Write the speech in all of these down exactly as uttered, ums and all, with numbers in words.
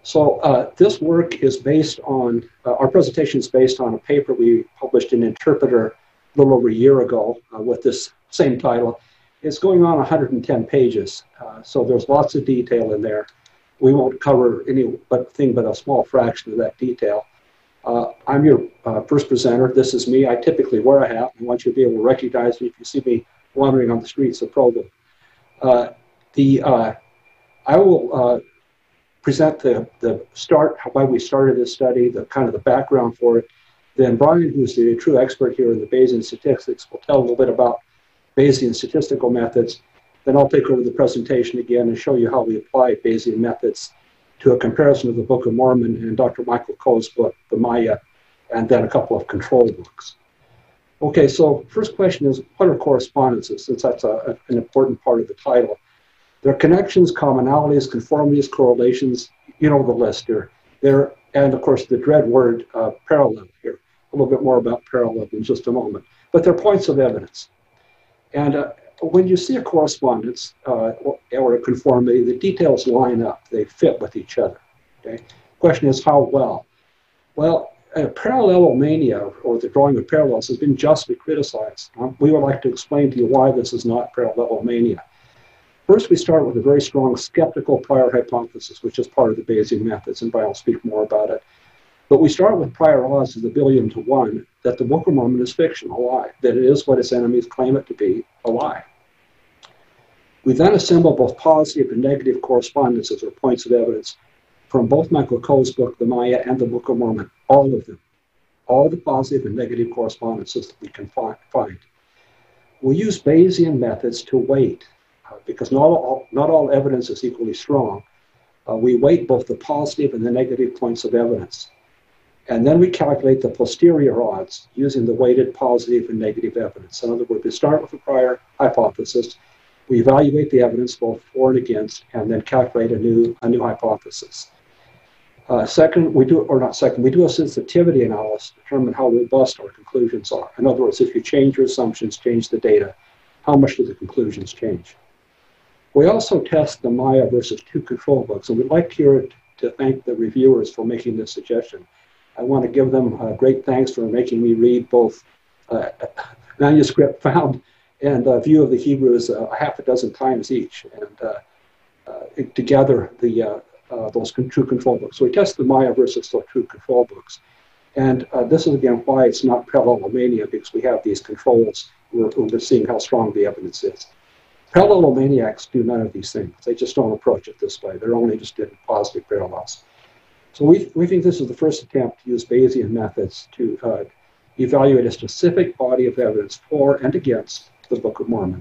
So uh, this work is based on, uh, our presentation is based on a paper we published in Interpreter a little over a year ago uh, with this same title. It's going on one hundred ten pages, uh, so there's lots of detail in there. We won't cover anything but a small fraction of that detail. Uh, I'm your uh, first presenter. This is me. I typically wear a hat. I want you to be able to recognize me if you see me wandering on the streets of Provo. Uh, the, uh, I will uh, present the, the start, why we started this study, the kind of the background for it. Then Brian, who's the true expert here in the Bayesian statistics, will tell a little bit about Bayesian statistical methods. Then I'll take over the presentation again and show you how we apply Bayesian methods to a comparison of the Book of Mormon and Doctor Michael Coe's book, The Maya, and then a couple of control books. Okay, so first question is, what are correspondences, since that's a, a, an important part of the title. There are connections, commonalities, conformities, correlations, you know the list here. There, and of course the dread word uh, parallel here. A little bit more about parallel in just a moment. But they're points of evidence. And uh, when you see a correspondence uh, or, or a conformity, the details line up. They fit with each other. Okay? The question is how well? Well, uh, parallelomania, or the drawing of parallels, has been justly criticized. Um, we would like to explain to you why this is not parallelomania. First, we start with a very strong skeptical prior hypothesis, which is part of the Bayesian methods, and Brian will speak more about it. But we start with prior odds of a billion to one that the Book of Mormon is fiction, a lie, that it is what its enemies claim it to be, a lie. We then assemble both positive and negative correspondences or points of evidence from both Michael Coe's book, The Maya, and the Book of Mormon, all of them, all the positive and negative correspondences that we can find. We use Bayesian methods to weight, uh, because not all, not all evidence is equally strong. Uh, we weight both the positive and the negative points of evidence. And then we calculate the posterior odds using the weighted positive and negative evidence. In other words, we start with a prior hypothesis, we evaluate the evidence both for and against, and then calculate a new, a new hypothesis. Uh, second, we do, or not second, we do a sensitivity analysis to determine how robust our conclusions are. In other words, if you change your assumptions, change the data, how much do the conclusions change? We also test the Maya versus two control books, and we'd like here to thank the reviewers for making this suggestion. I want to give them uh, great thanks for making me read both uh, manuscript found and uh, View of the Hebrews uh, a half a dozen times each, and uh, uh, together the uh, uh, those true control books. So we test the Maya versus the true control books. And uh, this is again why it's not parallelomania, because we have these controls. We're, we're seeing how strong the evidence is. Parallelomaniacs do none of these things. They just don't approach it this way. They're only interested in positive parallels. So we, we think this is the first attempt to use Bayesian methods to uh, evaluate a specific body of evidence for and against the Book of Mormon.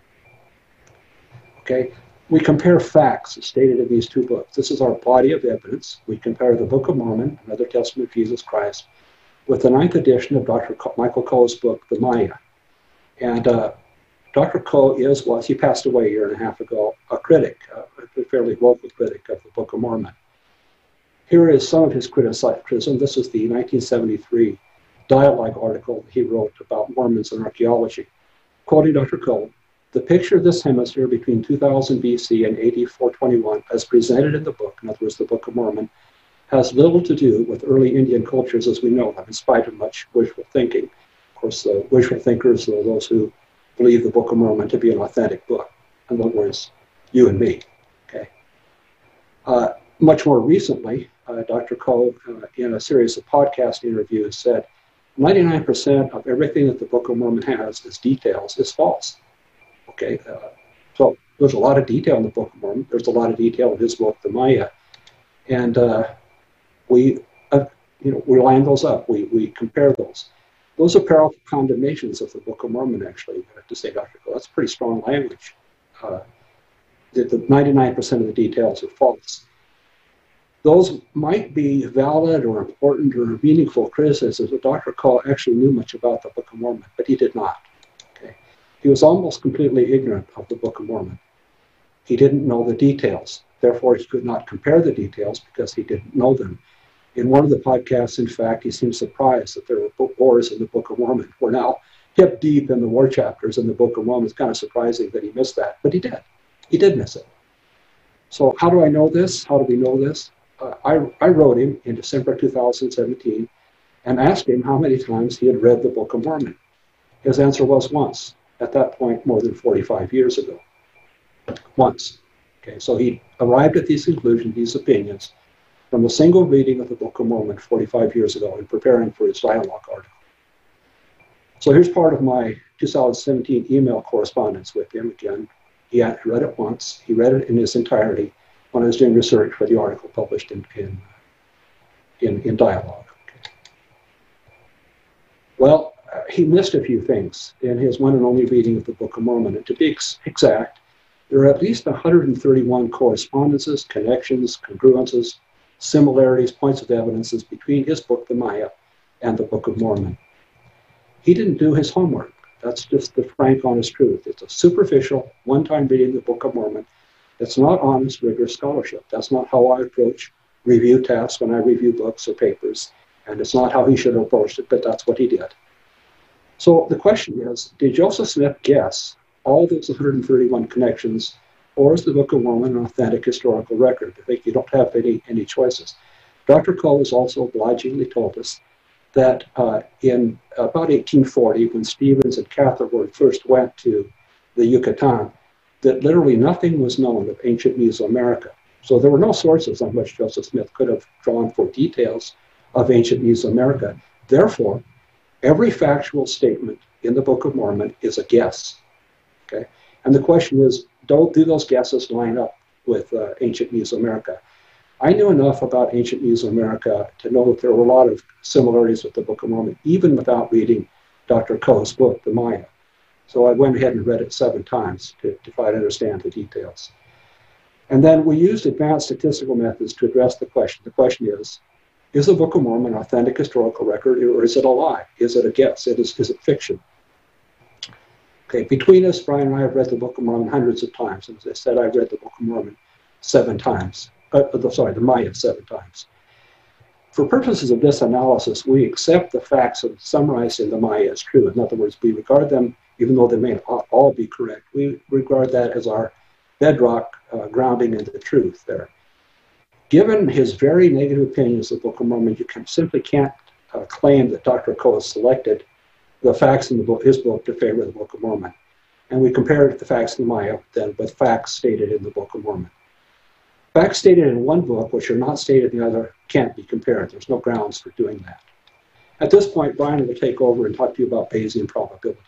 Okay, we compare facts stated in these two books. This is our body of evidence. We compare the Book of Mormon, another testament of Jesus Christ, with the ninth edition of Doctor Michael Coe's book, The Maya. And uh, Doctor Coe is, was, he passed away a year and a half ago, a critic, a fairly vocal critic of the Book of Mormon. Here is some of his criticism. This is the nineteen seventy-three dialogue article he wrote about Mormons and archaeology. Quoting Doctor Coe, the picture of this hemisphere between two thousand B C and A D four twenty-one, as presented in the book, in other words, the Book of Mormon, has little to do with early Indian cultures as we know them, in spite of much wishful thinking. Of course, the wishful thinkers are those who believe the Book of Mormon to be an authentic book. In other words, you and me. Okay. Uh, much more recently, uh, Doctor Coe, uh, in a series of podcast interviews, said ninety-nine percent of everything that the Book of Mormon has as details is false. Okay, uh, so there's a lot of detail in the Book of Mormon. There's a lot of detail in his book, The Maya, and uh, we, uh, you know, we line those up. We we compare those. Those are powerful condemnations of the Book of Mormon. Actually, I have to say, Doctor Coe, that's pretty strong language. Uh, that the ninety-nine percent of the details are false. Those might be valid or important or meaningful criticisms, but Doctor Coe actually knew much about the Book of Mormon, but he did not. Okay? He was almost completely ignorant of the Book of Mormon. He didn't know the details. Therefore, he could not compare the details because he didn't know them. In one of the podcasts, in fact, he seemed surprised that there were wars in the Book of Mormon. We're now hip deep in the war chapters in the Book of Mormon. It's kind of surprising that he missed that, but he did. He did miss it. So how do I know this? How do we know this? uh, I, I wrote him in December two thousand seventeen and asked him how many times he had read the Book of Mormon. His answer was once, at that point more than forty-five years ago. Once. Okay, so he arrived at these conclusions, these opinions, from a single reading of the Book of Mormon forty-five years ago in preparing for his dialogue article. So here's part of my two thousand seventeen email correspondence with him again. He had read it once. He read it in its entirety when I was doing research for the article published in, in, in, in Dialogue. Okay. Well, uh, he missed a few things in his one and only reading of the Book of Mormon. And to be ex exact, there are at least one hundred thirty-one correspondences, connections, congruences, similarities, points of evidences between his book, the Maya, and the Book of Mormon. He didn't do his homework. That's just the frank, honest truth. It's a superficial, one-time reading of the Book of Mormon. It's not honest, rigorous scholarship. That's not how I approach review tasks when I review books or papers. And it's not how he should have approached it, but that's what he did. So the question is, did Joseph Smith guess all those one hundred thirty-one connections, or is the Book of Mormon an authentic historical record? I think you don't have any, any choices. Doctor Coe has also obligingly told us that uh, in about eighteen forty, when Stevens and Catherwood first went to the Yucatan, that literally nothing was known of ancient Mesoamerica. So there were no sources on which Joseph Smith could have drawn for details of ancient Mesoamerica. Therefore, every factual statement in the Book of Mormon is a guess. Okay? And the question is, do, do those guesses line up with uh, ancient Mesoamerica? I knew enough about ancient Mesoamerica to know that there were a lot of similarities with the Book of Mormon, even without reading Doctor Coe's book, The Maya. So I went ahead and read it seven times to, to try to understand the details. And then we used advanced statistical methods to address the question. The question is, is the Book of Mormon an authentic historical record, or is it a lie? Is it a guess? It is, is it fiction? Okay, between us, Brian and I have read the Book of Mormon hundreds of times. And as I said, I've read the Book of Mormon seven times. Uh, sorry, the Maya seven times. For purposes of this analysis, we accept the facts summarized in the Maya as true. In other words, we regard them, even though they may not all be correct, we regard that as our bedrock uh, grounding in the truth there. Given his very negative opinions of the Book of Mormon, you can, simply can't uh, claim that Doctor Coe selected the facts in the book, his book to favor the Book of Mormon. And we compared the facts in the Maya then with facts stated in the Book of Mormon. Facts stated in one book, which are not stated in the other, can't be compared. There's no grounds for doing that. At this point, Brian will take over and talk to you about Bayesian probability.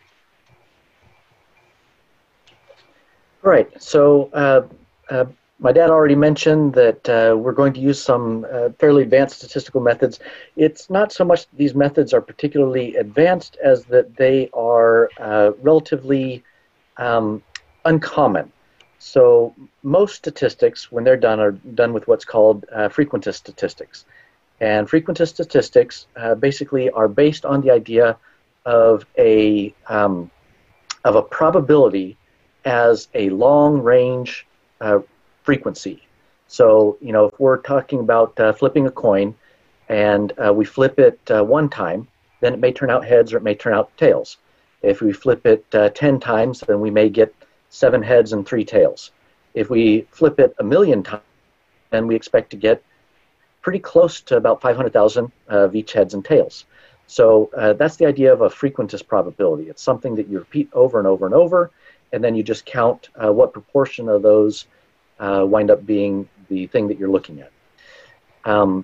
All right. So uh, uh, my dad already mentioned that uh, we're going to use some uh, fairly advanced statistical methods. It's not so much these methods are particularly advanced as that they are uh, relatively um, uncommon. So most statistics, when they're done, are done with what's called uh, frequentist statistics. And frequentist statistics uh, basically are based on the idea of a, um, of a probability as a long-range uh, frequency. So, you know, if we're talking about uh, flipping a coin and uh, we flip it uh, one time, then it may turn out heads or it may turn out tails. If we flip it uh, ten times, then we may get seven heads and three tails. If we flip it a million times, then we expect to get pretty close to about five hundred thousand of each heads and tails. So uh, that's the idea of a frequentist probability. It's something that you repeat over and over and over, and then you just count uh, what proportion of those uh, wind up being the thing that you're looking at. Um,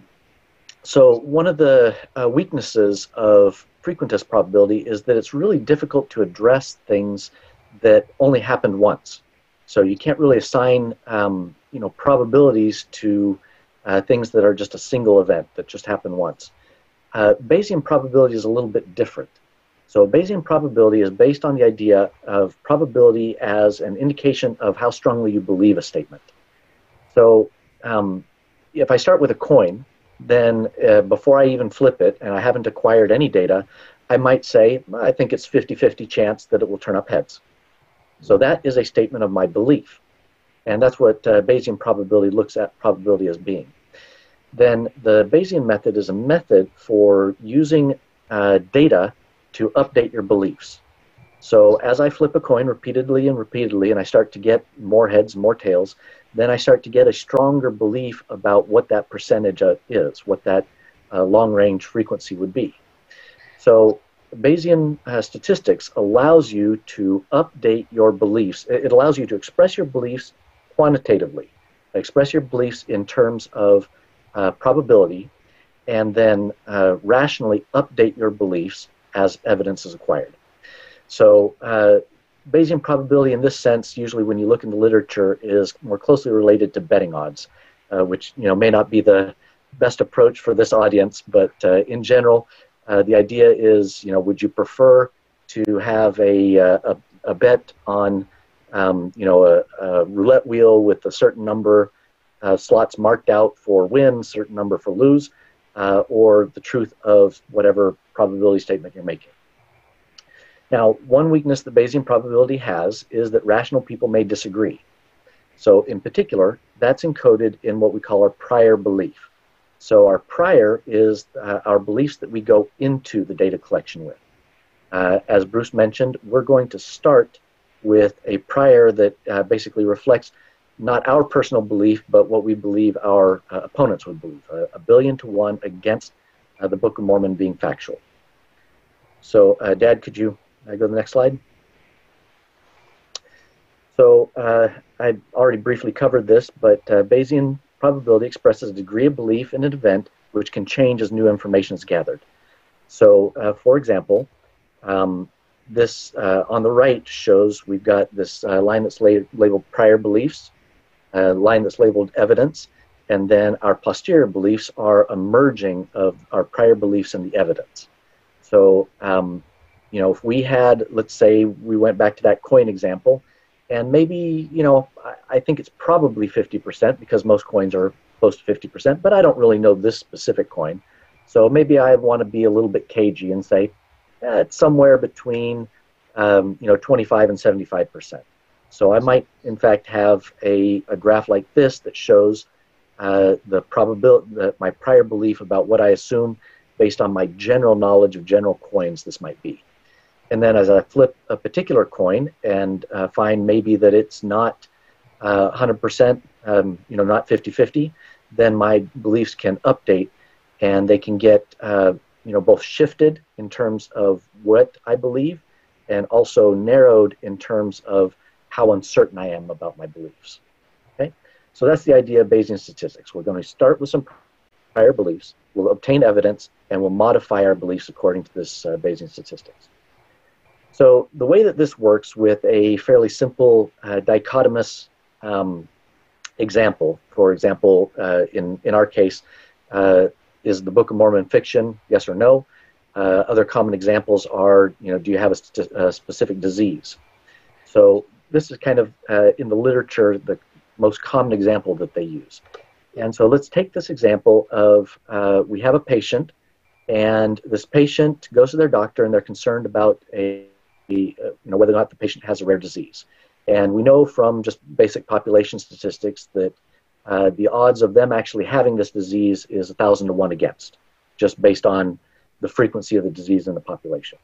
so one of the uh, weaknesses of frequentist probability is that it's really difficult to address things that only happened once. So you can't really assign um, you know, probabilities to uh, things that are just a single event that just happened once. Uh, Bayesian probability is a little bit different. So Bayesian probability is based on the idea of probability as an indication of how strongly you believe a statement. So um, if I start with a coin, then uh, before I even flip it, and I haven't acquired any data, I might say, I think it's fifty fifty chance that it will turn up heads. So that is a statement of my belief. And that's what uh, Bayesian probability looks at probability as being. Then the Bayesian method is a method for using uh, data to update your beliefs. So as I flip a coin repeatedly and repeatedly, and I start to get more heads, more tails, then I start to get a stronger belief about what that percentage uh, is, what that uh, long-range frequency would be. So Bayesian uh, statistics allows you to update your beliefs. It allows you to express your beliefs quantitatively, express your beliefs in terms of uh, probability, and then uh, rationally update your beliefs as evidence is acquired. So uh, Bayesian probability in this sense, usually when you look in the literature, is more closely related to betting odds, uh, which you know may not be the best approach for this audience, but uh, in general, uh, the idea is, you know, would you prefer to have a, a, a bet on, um, you know, a, a roulette wheel with a certain number of slots marked out for win, certain number for lose, uh, or the truth of whatever probability statement you're making? Now, one weakness that Bayesian probability has is that rational people may disagree. So in particular, that's encoded in what we call our prior belief. So our prior is uh, our beliefs that we go into the data collection with. Uh, as Bruce mentioned, we're going to start with a prior that uh, basically reflects not our personal belief, but what we believe our uh, opponents would believe, uh, a billion to one against uh, the Book of Mormon being factual. So uh, Dad, could you uh, go to the next slide? So uh, I already briefly covered this, but uh, Bayesian probability expresses a degree of belief in an event which can change as new information is gathered. So uh, for example, um, this uh, on the right shows we've got this uh, line that's la labeled prior beliefs, a line that's labeled evidence, and then our posterior beliefs are a merging of our prior beliefs and the evidence. So, um, you know, if we had, let's say we went back to that coin example, and maybe, you know, I, I think it's probably fifty percent because most coins are close to fifty percent, but I don't really know this specific coin. So maybe I want to be a little bit cagey and say eh, it's somewhere between, um, you know, twenty-five and seventy-five percent. So I might, in fact, have a, a graph like this that shows uh, the probability, the, my prior belief about what I assume based on my general knowledge of general coins this might be. And then as I flip a particular coin and uh, find maybe that it's not uh, one hundred percent, um, you know, not fifty fifty, then my beliefs can update and they can get, uh, you know, both shifted in terms of what I believe and also narrowed in terms of how uncertain I am about my beliefs. Okay, so that's the idea of Bayesian statistics. We're going to start with some prior beliefs, we'll obtain evidence, and we'll modify our beliefs according to this uh, Bayesian statistics. So the way that this works with a fairly simple uh, dichotomous um, example, for example, uh, in, in our case, uh, is the Book of Mormon fiction, yes or no? Uh, other common examples are, you know, do you have a, a specific disease? So this is kind of, uh, in the literature, the most common example that they use. And so let's take this example of uh, we have a patient, and this patient goes to their doctor, and they're concerned about a, a, you know, whether or not the patient has a rare disease. And we know from just basic population statistics that uh, the odds of them actually having this disease is a thousand to one against, just based on the frequency of the disease in the population.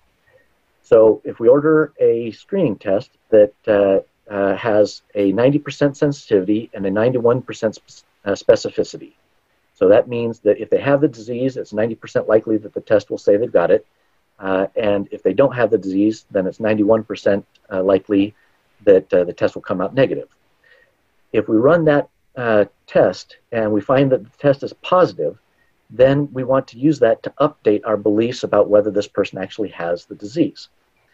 So if we order a screening test that uh, uh, has a ninety percent sensitivity and a ninety-one percent sp uh, specificity, so that means that if they have the disease, it's ninety percent likely that the test will say they've got it. Uh, and if they don't have the disease, then it's ninety-one percent uh, likely that uh, the test will come out negative. If we run that uh, test and we find that the test is positive, then we want to use that to update our beliefs about whether this person actually has the disease.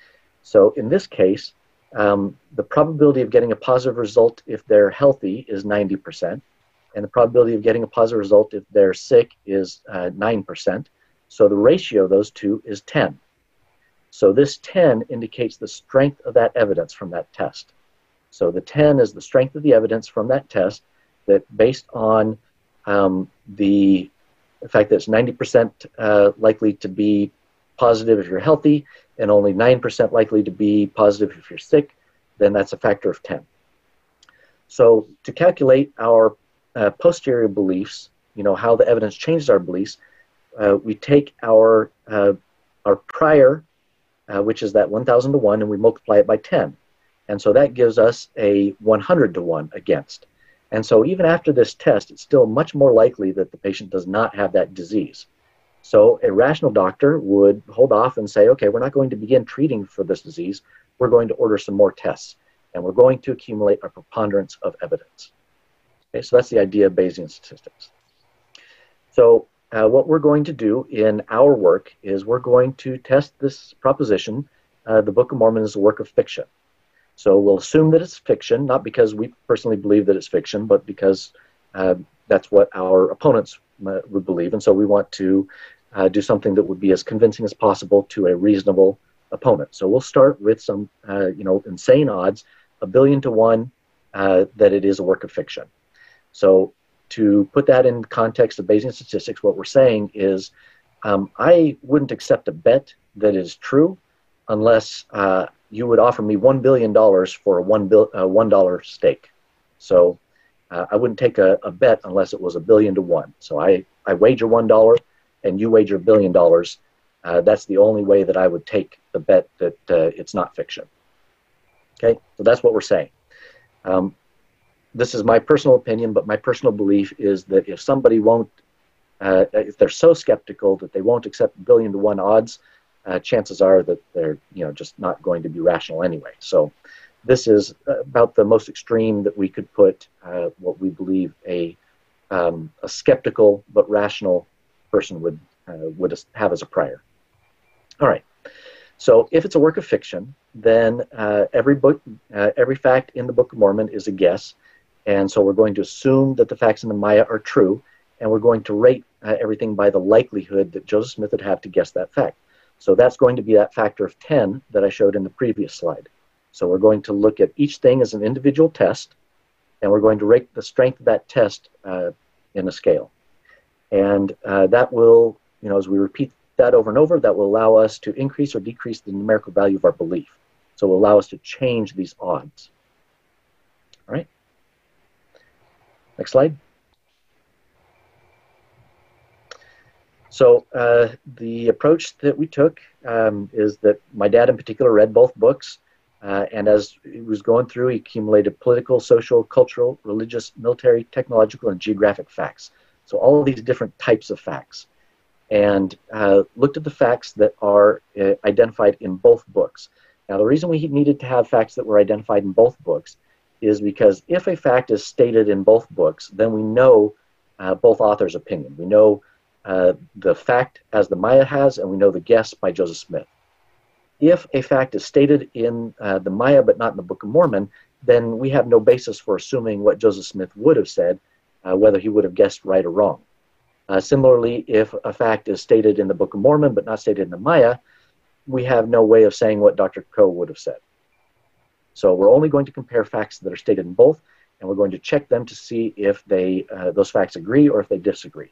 So in this case, um, the probability of getting a positive result if they're healthy is ninety percent, and the probability of getting a positive result if they're sick is uh, nine percent. So the ratio of those two is ten. So this ten indicates the strength of that evidence from that test. So the ten is the strength of the evidence from that test that based on um, the The fact that it's ninety percent uh, likely to be positive if you're healthy and only nine percent likely to be positive if you're sick, then that's a factor of ten. So to calculate our uh, posterior beliefs, you know, how the evidence changes our beliefs, uh, we take our, uh, our prior uh, which is that one thousand to one, and we multiply it by ten. And so that gives us a one hundred to one against. And so even after this test, it's still much more likely that the patient does not have that disease. So a rational doctor would hold off and say, okay, we're not going to begin treating for this disease. We're going to order some more tests, and we're going to accumulate a preponderance of evidence. Okay, so that's the idea of Bayesian statistics. So uh, what we're going to do in our work is we're going to test this proposition, uh, the Book of Mormon is a work of fiction. So we'll assume that it's fiction, not because we personally believe that it's fiction, but because uh, that's what our opponents uh, would believe. And so we want to uh, do something that would be as convincing as possible to a reasonable opponent. So we'll start with some, uh, you know, insane odds, a billion to one uh, that it is a work of fiction. So to put that in context of Bayesian statistics, what we're saying is um, I wouldn't accept a bet that is true unless uh, you would offer me one billion dollars for a one bill, uh, one dollar stake. So uh, I wouldn't take a, a bet unless it was a billion to one. So I, I wager one dollar and you wager a billion dollars. Uh, that's the only way that I would take the bet that uh, it's not fiction. Okay, so that's what we're saying. Um, this is my personal opinion, but my personal belief is that if somebody won't, uh, if they're so skeptical that they won't accept billion to one odds, uh, chances are that they're, you know, just not going to be rational anyway. So this is about the most extreme that we could put uh, what we believe a, um, a skeptical but rational person would, uh, would have as a prior. All right. So if it's a work of fiction, then uh, every book, uh, every fact in the Book of Mormon is a guess. And so we're going to assume that the facts in the Maya are true, and we're going to rate uh, everything by the likelihood that Joseph Smith would have to guess that fact. So that's going to be that factor of ten that I showed in the previous slide. So we're going to look at each thing as an individual test, and we're going to rate the strength of that test uh, in a scale. And uh, that will, you know, as we repeat that over and over, that will allow us to increase or decrease the numerical value of our belief. So it will allow us to change these odds. All right. Next slide. So uh, the approach that we took um, is that my dad in particular read both books. Uh, and as he was going through, he accumulated political, social, cultural, religious, military, technological, and geographic facts. So all of these different types of facts. And uh, looked at the facts that are uh, identified in both books. Now, the reason we needed to have facts that were identified in both books is because if a fact is stated in both books, then we know uh, both authors' opinion. We know uh, the fact as the Maya has, and we know the guess by Joseph Smith. If a fact is stated in uh, the Maya but not in the Book of Mormon, then we have no basis for assuming what Joseph Smith would have said, uh, whether he would have guessed right or wrong. Uh, similarly, if a fact is stated in the Book of Mormon but not stated in the Maya, we have no way of saying what Doctor Coe would have said. So we're only going to compare facts that are stated in both, and we're going to check them to see if they, uh, those facts agree or if they disagree.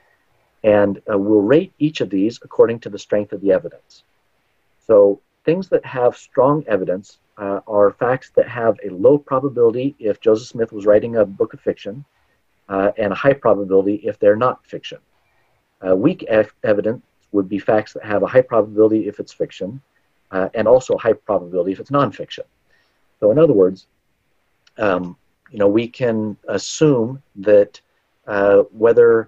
And uh, we'll rate each of these according to the strength of the evidence. So things that have strong evidence uh, are facts that have a low probability if Joseph Smith was writing a book of fiction, uh, and a high probability if they're not fiction. Uh, weak ev evidence would be facts that have a high probability if it's fiction, uh, and also a high probability if it's nonfiction. So in other words, um, you know, we can assume that uh, whether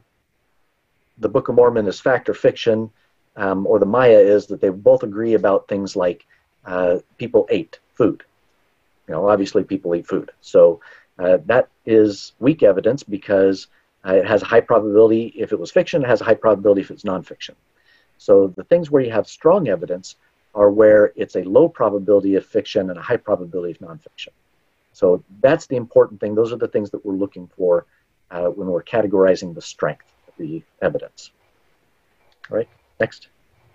the Book of Mormon is fact or fiction, um, or the Maya is, that they both agree about things like uh, people ate food. You know, obviously people eat food. So uh, that is weak evidence because uh, it has a high probability if it was fiction, it has a high probability if it's nonfiction. So the things where you have strong evidence are where it's a low probability of fiction and a high probability of nonfiction. So that's the important thing. Those are the things that we're looking for uh, when we're categorizing the strength of the evidence. All right, next.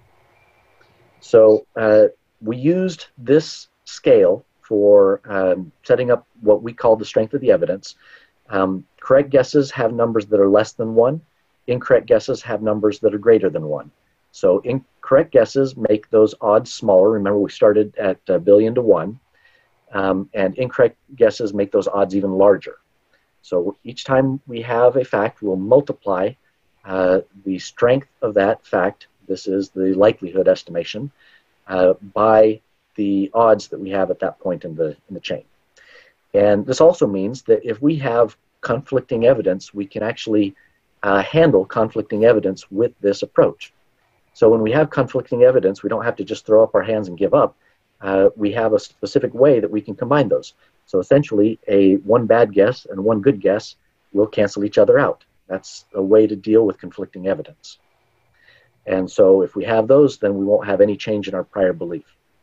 So uh, we used this scale for um, setting up what we call the strength of the evidence. Um, correct guesses have numbers that are less than one. Incorrect guesses have numbers that are greater than one. So incorrect guesses make those odds smaller. Remember, we started at a billion to one. Um, and incorrect guesses make those odds even larger. So each time we have a fact, we'll multiply uh, the strength of that fact. This is the likelihood estimation uh, by the odds that we have at that point in the, in the chain. And this also means that if we have conflicting evidence, we can actually uh, handle conflicting evidence with this approach. So when we have conflicting evidence, we don't have to just throw up our hands and give up. Uh, we have a specific way that we can combine those. So essentially, a one bad guess and one good guess will cancel each other out. That's a way to deal with conflicting evidence. And so if we have those, then we won't have any change in our prior belief.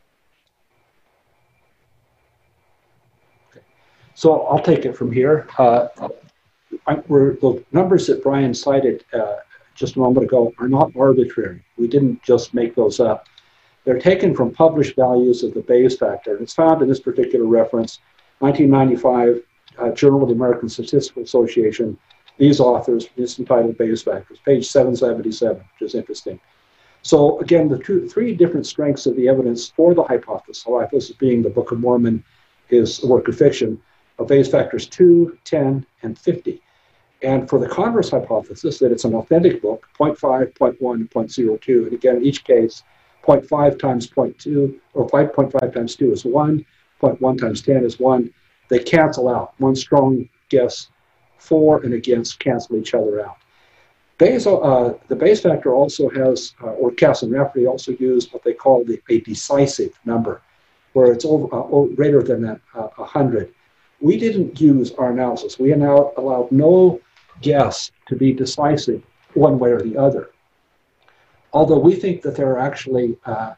Okay. So I'll take it from here. Uh, I, we're, the numbers that Brian cited uh, just a moment ago are not arbitrary. We didn't just make those up. They're taken from published values of the Bayes factor. And it's found in this particular reference, nineteen ninety-five, uh, Journal of the American Statistical Association. These authors, it's entitled Bayes factors, page seven seventy-seven, which is interesting. So again, the two, three different strengths of the evidence for the hypothesis, the hypothesis being the Book of Mormon is a work of fiction, of Bayes factors two, ten, and fifty. And for the converse hypothesis, that it's an authentic book, zero point five, zero point one, zero point zero two, and again, in each case, zero point five times zero point two, or five point five times two is one, zero point one times ten is one. They cancel out. One strong guess for and against cancel each other out. Bayes, uh, the Bayes factor also has, uh, or Cass and Rafferty also use what they call the, a decisive number, where it's over, uh, greater than a, uh, one hundred. We didn't use our analysis. We now allowed no guess to be decisive one way or the other. Although we think that there are actually uh,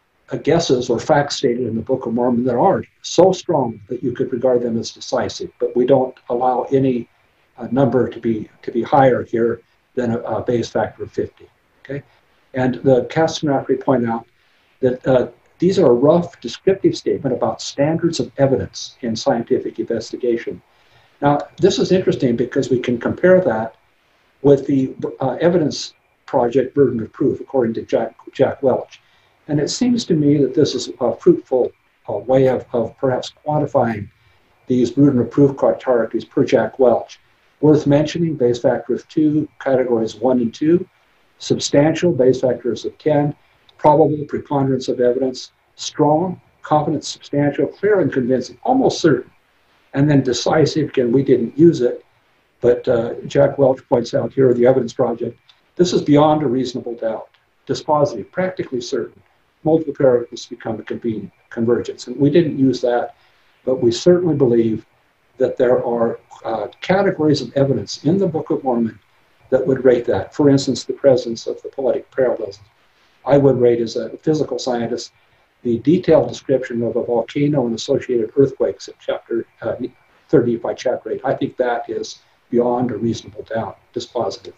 guesses or facts stated in the Book of Mormon that are so strong that you could regard them as decisive, but we don't allow any uh, number to be to be higher here than a, a Bayes factor of fifty. Okay, and the Cass and Rafferty point out that uh, these are a rough descriptive statement about standards of evidence in scientific investigation. Now, this is interesting because we can compare that with the uh, evidence project burden of proof, according to Jack, Jack Welch. And it seems to me that this is a fruitful uh, way of, of perhaps quantifying these burden of proof hierarchies per Jack Welch. Worth mentioning, Bayes factor of two, categories one and two, substantial, Bayes factors of ten, probable, preponderance of evidence, strong, confident, substantial, clear and convincing, almost certain. And then decisive, again, we didn't use it, but uh, Jack Welch points out here, the evidence project, this is beyond a reasonable doubt, dispositive, practically certain. Multiple parameters become a convenient convergence. And we didn't use that, but we certainly believe that there are uh, categories of evidence in the Book of Mormon that would rate that. For instance, the presence of the poetic parallelism. I would rate as a physical scientist the detailed description of a volcano and associated earthquakes in chapter uh, thirty by chapter eight. I think that is beyond a reasonable doubt, dispositive.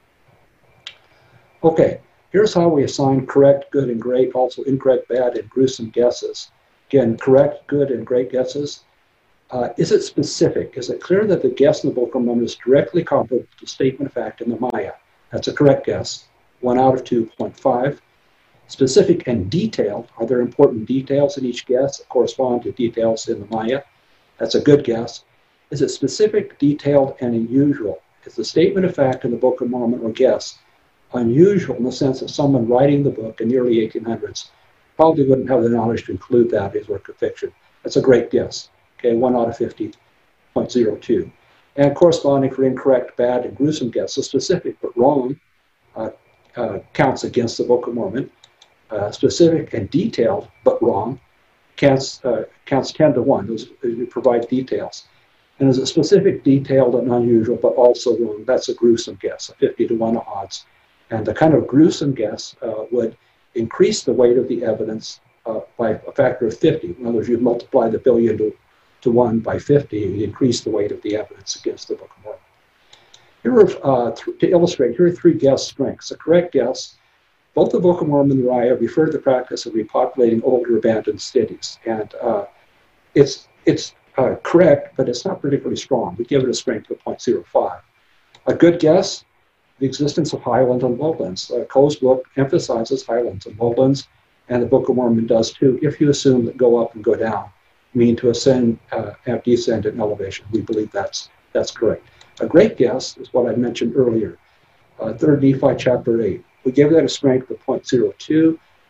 Okay, here's how we assign correct, good, and great, also incorrect, bad, and gruesome guesses. Again, correct, good, and great guesses. Uh, is it specific? Is it clear that the guess in the Book of Mormon is directly comparable to statement of fact in the Maya? That's a correct guess. One out of two, zero point five. Specific and detailed. Are there important details in each guess that correspond to details in the Maya? That's a good guess. Is it specific, detailed, and unusual? Is the statement of fact in the Book of Mormon or guess unusual in the sense that someone writing the book in the early eighteen hundreds probably wouldn't have the knowledge to include that in his work of fiction? That's a great guess. Okay, one out of fifty, zero point zero two. And corresponding for incorrect, bad, and gruesome guesses, specific but wrong, uh, uh, counts against the Book of Mormon. Uh, specific and detailed but wrong counts, uh, counts ten to one. Those provide details. And as a specific, detailed, and unusual but also wrong, that's a gruesome guess, a fifty to one odds. And the kind of gruesome guess uh, would increase the weight of the evidence uh, by a factor of fifty. In other words, you multiply the billion to, to one by fifty, you increase the weight of the evidence against the Book of Mormon. Here are, uh, to illustrate, here are three guess strengths. A correct guess. Both the Book of Mormon and the Raya refer to the practice of repopulating older abandoned cities. And uh, it's, it's uh, correct, but it's not particularly strong. We give it a strength of zero point zero five. A good guess, the existence of highland and lowlands. Uh, Coe's book emphasizes highlands and lowlands, and the Book of Mormon does too, if you assume that go up and go down mean to ascend uh, and descend in elevation. We believe that's, that's correct. A great guess is what I mentioned earlier, uh, third Nephi chapter eight. We give that a strength of zero point zero two,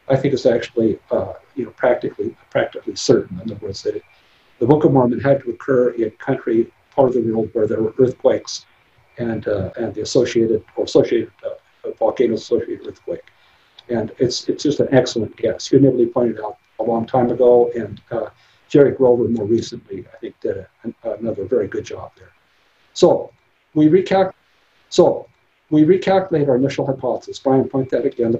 I think is actually, uh, you know, practically practically certain. In other words, that it, the Book of Mormon had to occur in country, part of the world where there were earthquakes and uh, and the associated or associated uh, volcano associated earthquake. And it's it's just an excellent guess. Hugh Nibley pointed out a long time ago, and uh, Jerry Grover more recently, I think, did a, another very good job there. So we recalc- So we recalculate our initial hypothesis. Brian, point that again.